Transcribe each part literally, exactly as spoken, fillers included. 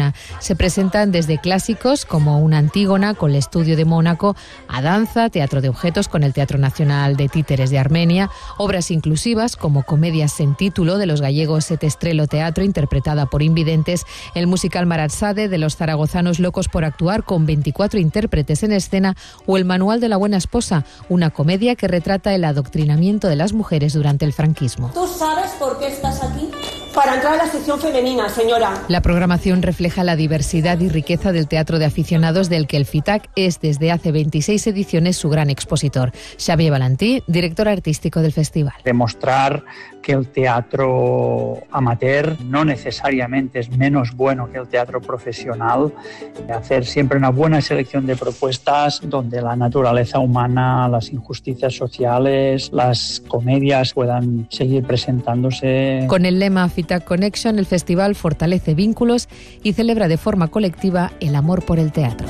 Armenia. Se presentan desde clásicos como una Antígona con el Estudio de Mónaco, a danza, teatro de objetos con el Teatro Nacional de Títeres de Armenia, obras inclusivas como comedias en título de los gallegos Et Estrelo Teatro, interpretada por invidentes, el musical Maratsade de los zaragozanos Locos por Actuar con veinticuatro intérpretes en escena, o el Manual de la Buena Esposa, una comedia que retrata el adoctrinamiento de las mujeres durante el franquismo. ¿Tú sabes por qué estás aquí? Para entrar a la sección femenina, señora. La programación refleja la diversidad y riqueza del teatro de aficionados, del que el FITAC es desde hace veintiséis ediciones su gran expositor. Xavier Valentí, director artístico del festival. Demostrar que el teatro amateur no necesariamente es menos bueno que el teatro profesional, hacer siempre una buena selección de propuestas donde la naturaleza humana, las injusticias sociales, las comedias puedan seguir presentándose. Con el lema FITAC Connection, el festival fortalece vínculos y celebra de forma colectiva el amor por el teatro.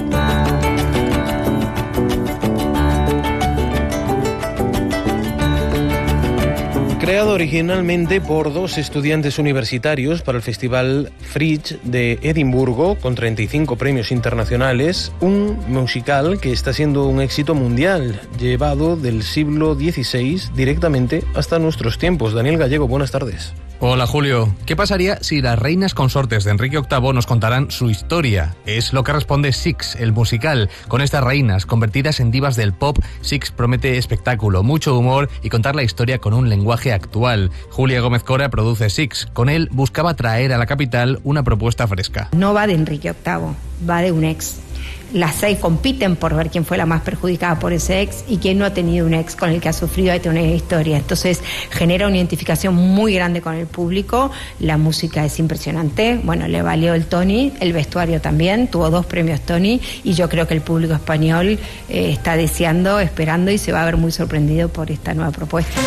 Creado originalmente por dos estudiantes universitarios para el Festival Fringe de Edimburgo, con treinta y cinco premios internacionales, un musical que está siendo un éxito mundial, llevado del siglo dieciséis directamente hasta nuestros tiempos. Daniel Gallego, buenas tardes. Hola Julio. ¿Qué pasaría si las reinas consortes de Enrique octavo nos contaran su historia? Es lo que responde Six, el musical. Con estas reinas convertidas en divas del pop, Six promete espectáculo, mucho humor y contar la historia con un lenguaje actual. Julia Gómez Cora produce Six. Con él buscaba traer a la capital una propuesta fresca. No va de Enrique octavo, va de un ex. Las seis compiten por ver quién fue la más perjudicada por ese ex y quién no ha tenido un ex con el que ha sufrido y tiene una historia. Entonces genera una identificación muy grande con el público. La música es impresionante. Bueno, le valió el Tony, el vestuario también, tuvo dos premios Tony y yo creo que el público español eh, está deseando, esperando y se va a ver muy sorprendido por esta nueva propuesta.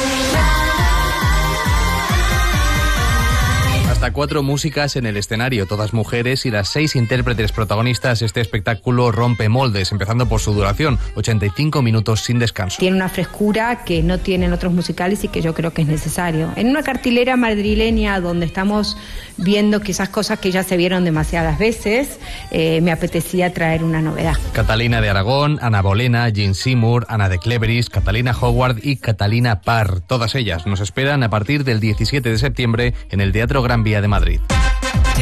Hasta cuatro músicas en el escenario, todas mujeres, y las seis intérpretes protagonistas. Este espectáculo rompe moldes, empezando por su duración, ochenta y cinco minutos sin descanso. Tiene una frescura que no tienen otros musicales y que yo creo que es necesario. En una cartelera madrileña donde estamos viendo quizás cosas que ya se vieron demasiadas veces, eh, me apetecía traer una novedad. Catalina de Aragón, Ana Bolena, Jean Seymour, Ana de Cleveris, Catalina Howard y Catalina Parr. Todas ellas nos esperan a partir del diecisiete de septiembre en el Teatro Gran Vía de Madrid.